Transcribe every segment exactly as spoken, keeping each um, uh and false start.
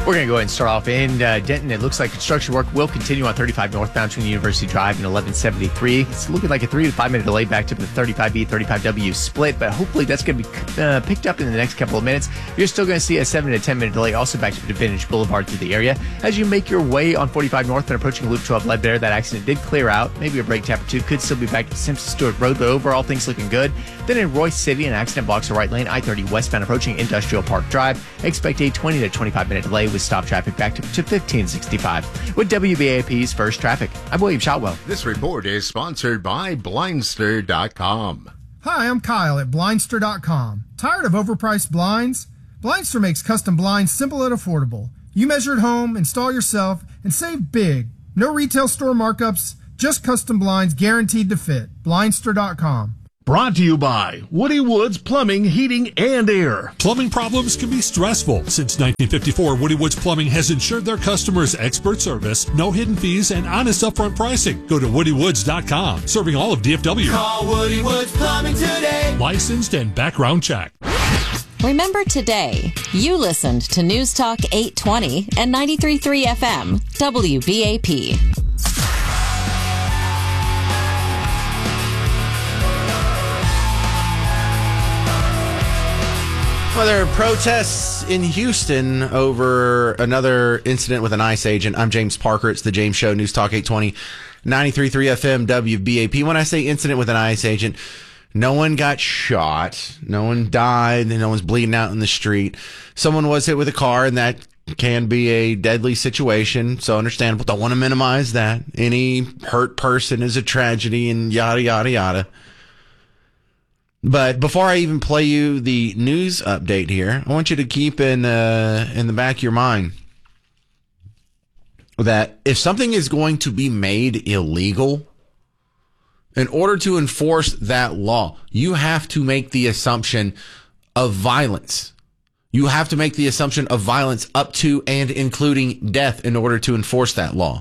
We're going to go ahead and start off in uh, Denton. It looks like construction work will continue on thirty-five northbound between University Drive and eleven seventy-three. It's looking like a three to five minute delay back to the thirty-five B, thirty-five W split, but hopefully that's going to be uh, picked up in the next couple of minutes. You're still going to see a seven to ten minute delay also back to Vintage Boulevard through the area. As you make your way on forty-five north and approaching Loop twelve Ledbetter, that accident did clear out. Maybe a brake tap or two. Could still be back to Simpson Stewart Road, but overall things looking good. Then in Royce City, an accident blocks the right lane, I thirty westbound approaching Industrial Park Drive. Expect a twenty to twenty-five minute delay with stop traffic back to, to fifteen sixty-five. With W B A P's First Traffic, I'm William Shotwell. This report is sponsored by Blindster dot com. Hi, I'm Kyle at Blindster dot com. Tired of overpriced blinds? Blindster makes custom blinds simple and affordable. You measure at home, install yourself, and save big. No retail store markups, just custom blinds guaranteed to fit. Blindster dot com. Brought to you by Woody Woods Plumbing, Heating, and Air. Plumbing problems can be stressful. Since nineteen fifty-four, Woody Woods Plumbing has ensured their customers expert service, no hidden fees, and honest upfront pricing. Go to Woody Woods dot com, serving all of D F W. Call Woody Woods Plumbing today. Licensed and background check. Remember today, you listened to News Talk eight twenty and ninety-three point three F M, W B A P. Well, there are protests in Houston over another incident with an ICE agent. I'm James Parker. It's the James Show, News Talk eight twenty, ninety-three point three F M, W B A P. When I say incident with an ICE agent, no one got shot, no one died, no one's bleeding out in the street. Someone was hit with a car, and that can be a deadly situation, so understandable. Don't want to minimize that. Any hurt person is a tragedy, and yada, yada, yada. But before I even play you the news update here, I want you to keep in uh, in the back of your mind that if something is going to be made illegal, in order to enforce that law, you have to make the assumption of violence. You have to make the assumption of violence up to and including death in order to enforce that law.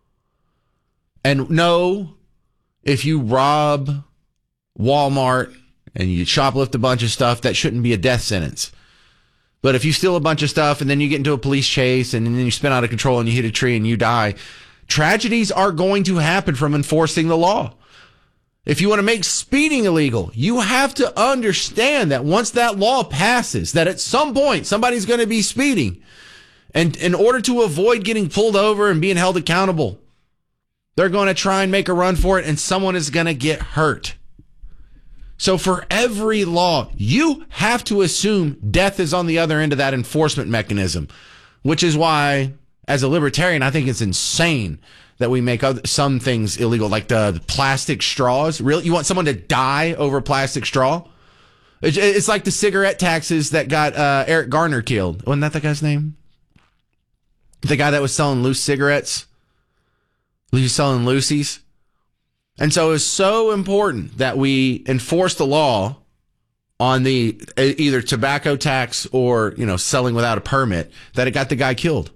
And no, if you rob Walmart and you shoplift a bunch of stuff, that shouldn't be a death sentence. But if you steal a bunch of stuff and then you get into a police chase and then you spin out of control and you hit a tree and you die, tragedies are going to happen from enforcing the law. If you want to make speeding illegal, you have to understand that once that law passes, that at some point somebody's going to be speeding. And in order to avoid getting pulled over and being held accountable, they're going to try and make a run for it and someone is going to get hurt. So for every law, you have to assume death is on the other end of that enforcement mechanism, which is why, as a libertarian, I think it's insane that we make other, some things illegal, like the plastic straws. Really? You want someone to die over plastic straw? It's, it's like the cigarette taxes that got uh, Eric Garner killed. Wasn't that the guy's name? The guy that was selling loose cigarettes? He was selling loosies? And so it's so important that we enforce the law on the either tobacco tax or, you know, selling without a permit, that it got the guy killed.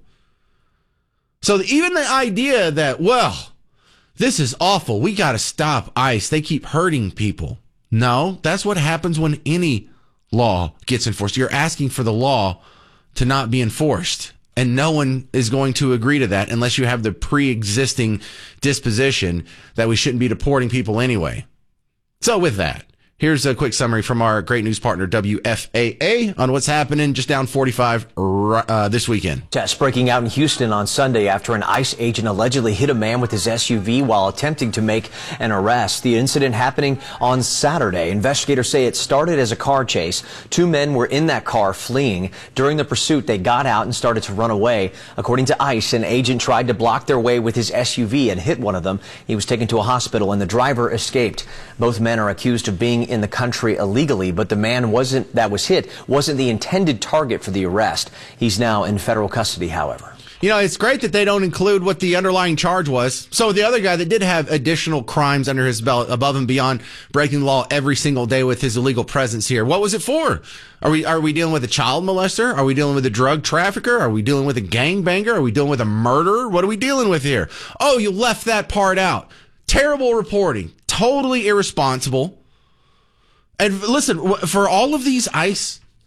So even the idea that, well, this is awful, we got to stop ICE, they keep hurting people. No, that's what happens when any law gets enforced. You're asking for the law to not be enforced. And no one is going to agree to that unless you have the pre-existing disposition that we shouldn't be deporting people anyway. So with that, here's a quick summary from our great news partner, W F A A, on what's happening just down forty-five uh, this weekend. Tests breaking out in Houston on Sunday after an ICE agent allegedly hit a man with his S U V while attempting to make an arrest. The incident happening on Saturday. Investigators say it started as a car chase. Two men were in that car fleeing. During the pursuit, they got out and started to run away. According to ICE, an agent tried to block their way with his S U V and hit one of them. He was taken to a hospital and the driver escaped. Both men are accused of being in the country illegally, but the man wasn't that was hit wasn't the intended target for the arrest. He's now in federal custody, however. You know, it's great that they don't include what the underlying charge was. So the other guy that did have additional crimes under his belt above and beyond breaking the law every single day with his illegal presence here, what was it for? Are we are we dealing with a child molester? Are we dealing with a drug trafficker? Are we dealing with a gangbanger? Are we dealing with a murderer? What are we dealing with here? Oh, you left that part out. Terrible reporting. Totally irresponsible. And listen, for all of these ICE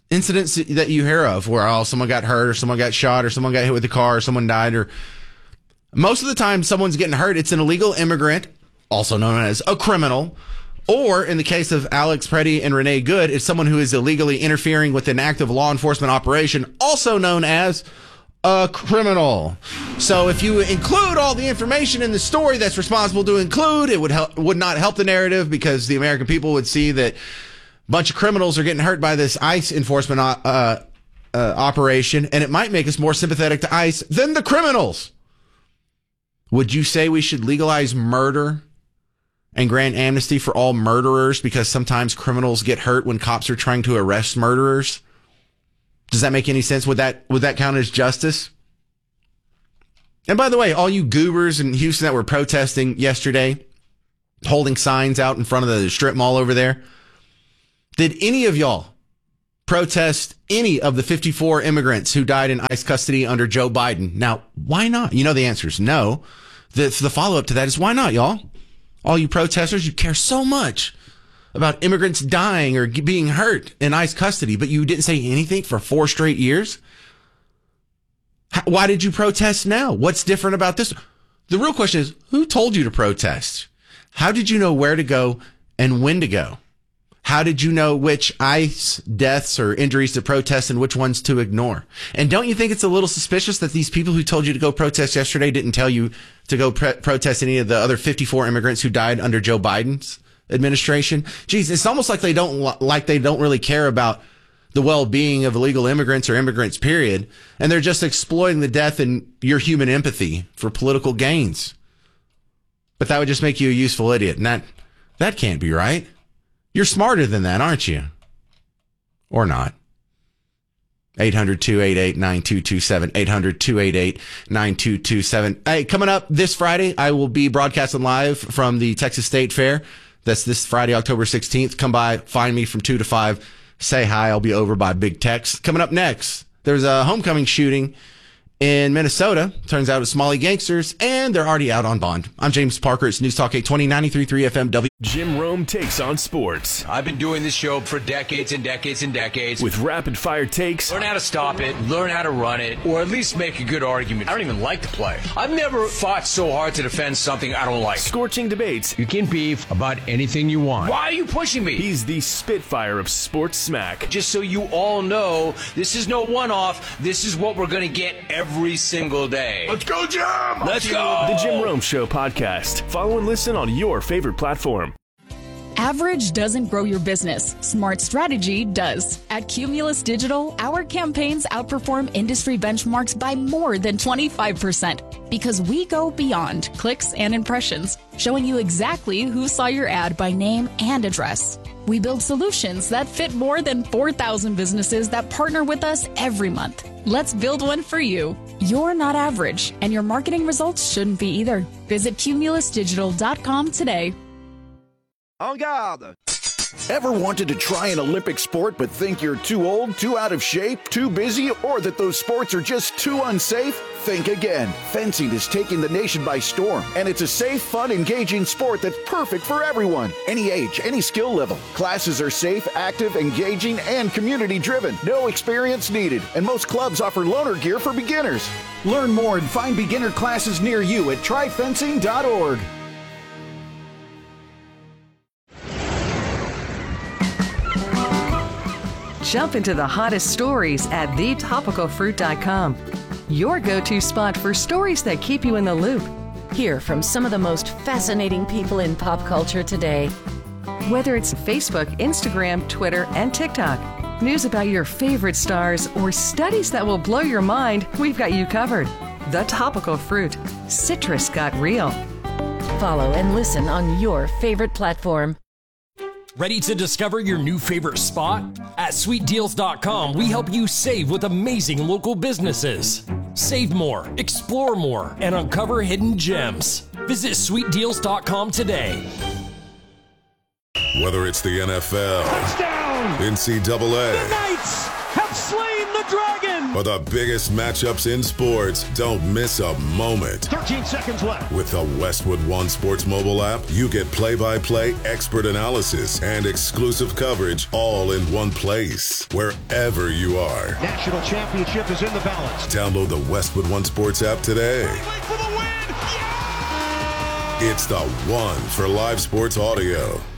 incidents that you hear of where oh, someone got hurt or someone got shot or someone got hit with a car or someone died, or most of the time someone's getting hurt, it's an illegal immigrant, also known as a criminal, or in the case of Alex Preddy and Renee Good, it's someone who is illegally interfering with an active law enforcement operation, also known as a criminal. So if you include all the information in the story that's responsible to include, it would help, would not help the narrative, because the American people would see that a bunch of criminals are getting hurt by this ICE enforcement uh, uh, operation, and it might make us more sympathetic to ICE than the criminals. Would you say we should legalize murder and grant amnesty for all murderers because sometimes criminals get hurt when cops are trying to arrest murderers? Does that make any sense? Would that would that count as justice? And by the way, all you goobers in Houston that were protesting yesterday, holding signs out in front of the strip mall over there, did any of y'all protest any of the fifty-four immigrants who died in ICE custody under Joe Biden? Now, why not? You know the answer is no. The, the follow-up to that is why not, y'all? All you protesters, you care so much about immigrants dying or being hurt in ICE custody, but you didn't say anything for four straight years? How, why did you protest now? What's different about this? The real question is, who told you to protest? How did you know where to go and when to go? How did you know which ICE deaths or injuries to protest and which ones to ignore? And don't you think it's a little suspicious that these people who told you to go protest yesterday didn't tell you to go pre- protest any of the other fifty-four immigrants who died under Joe Biden's administration? Geez, it's almost like they don't like they don't really care about the well-being of illegal immigrants or immigrants, period. And they're just exploiting the death and your human empathy for political gains. But that would just make you a useful idiot. And that, that can't be right. You're smarter than that, aren't you? Or not. eight hundred, two eight eight, nine two two seven. eight hundred, two eight eight, nine two two seven. Hey, coming up this Friday, I will be broadcasting live from the Texas State Fair. That's this Friday, October sixteenth. Come by, find me from two to five. Say hi. I'll be over by Big Tex. Coming up next, there's a homecoming shooting in Minnesota. Turns out it's Somali gangsters, and they're already out on bond. I'm James Parker. It's News Talk eight twenty, ninety-three point three F M W. Jim Rome takes on sports. I've been doing this show for decades and decades and decades. With rapid fire takes. Learn how to stop it, learn how to run it, or at least make a good argument. I don't even like to play. I've never fought so hard to defend something I don't like. Scorching debates. You can beef about anything you want. Why are you pushing me? He's the Spitfire of sports smack. Just so you all know, this is no one-off. This is what we're going to get every single day. Let's go, Jim! Let's go! The Jim Rome Show podcast. Follow and listen on your favorite platform. Average doesn't grow your business. Smart strategy does. At Cumulus Digital, our campaigns outperform industry benchmarks by more than twenty-five percent because we go beyond clicks and impressions, showing you exactly who saw your ad by name and address. We build solutions that fit more than four thousand businesses that partner with us every month. Let's build one for you. You're not average, and your marketing results shouldn't be either. Visit cumulus digital dot com today. En garde! Ever wanted to try an Olympic sport but think you're too old, too out of shape, too busy, or that those sports are just too unsafe? Think again. Fencing is taking the nation by storm, and it's a safe, fun, engaging sport that's perfect for everyone. Any age, any skill level. Classes are safe, active, engaging, and community-driven. No experience needed, and most clubs offer loaner gear for beginners. Learn more and find beginner classes near you at try fencing dot org. Jump into the hottest stories at the topical fruit dot com. Your go-to spot for stories that keep you in the loop. Hear from some of the most fascinating people in pop culture today. Whether it's Facebook, Instagram, Twitter, and TikTok, news about your favorite stars, or studies that will blow your mind, we've got you covered. The Topical Fruit. Citrus got real. Follow and listen on your favorite platform. Ready to discover your new favorite spot? At sweet deals dot com, we help you save with amazing local businesses. Save more, explore more, and uncover hidden gems. Visit sweet deals dot com today. Whether it's the N F L, touchdown, N C double A, the Knights have slain the dragon, For the biggest matchups in sports, don't miss a moment. thirteen seconds left. With the Westwood One Sports mobile app, you get play-by-play expert analysis and exclusive coverage all in one place, wherever you are. National championship is in the balance. Download the Westwood One Sports app today. For the win! Yeah! It's the one for live sports audio.